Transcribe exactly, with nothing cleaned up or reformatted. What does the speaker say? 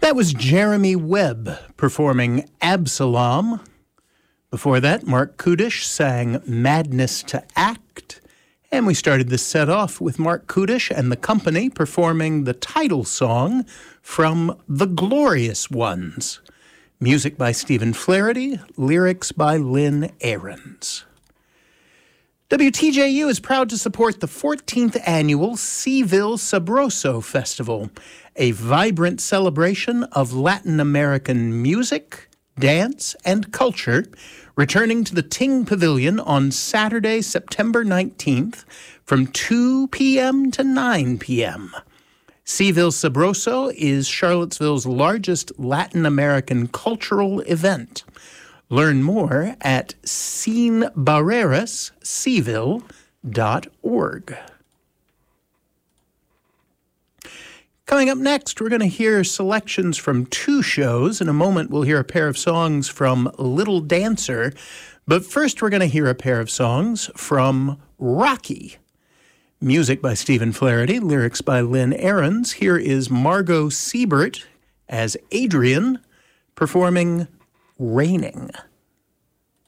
That was Jeremy Webb performing Absalom. Before that, Mark Kudish sang Madness to Act. And we started this set off with Mark Kudish and the company performing the title song from The Glorious Ones. Music by Stephen Flaherty, lyrics by Lynn Ahrens. W T J U is proud to support the fourteenth annual Seville Sabroso Festival, a vibrant celebration of Latin American music, dance, and culture, returning to the Ting Pavilion on Saturday, September nineteenth from two p.m. to nine p.m. Seville Sabroso is Charlottesville's largest Latin American cultural event. Learn more at sin barreras seville dot org. Coming up next, we're going to hear selections from two shows. In a moment, we'll hear a pair of songs from Little Dancer. But first, we're going to hear a pair of songs from Rocky. Music by Stephen Flaherty, lyrics by Lynn Ahrens. Here is Margot Siebert as Adrian performing Raining.